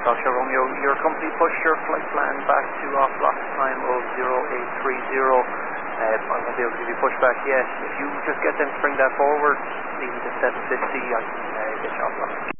Foxtrot Romeo, your company pushed your flight plan back to off block time of 0830. I won't be able to give you pushback yet. If you just get them to bring that forward, leaving to 750, I can get you off block.